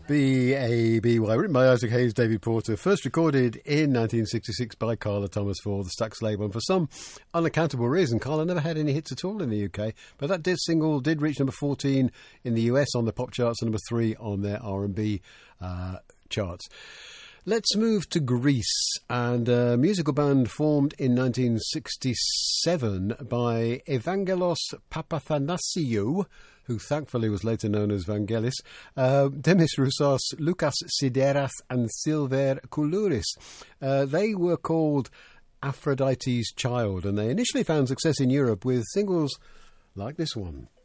B-A-B-Y, written by Isaac Hayes, David Porter, first recorded in 1966 by Carla Thomas for the Stax label. And for some unaccountable reason, Carla never had any hits at all in the UK, but that single did reach number 14 in the US on the pop charts and number 3 on their R&B charts. Let's move to Greece, and a musical band formed in 1967 by Evangelos Papathanasiou, who thankfully was later known as Vangelis, Demis Roussos, Lukas Sideras and Silver Koulouris. They were called Aphrodite's Child, and they initially found success in Europe with singles like this one.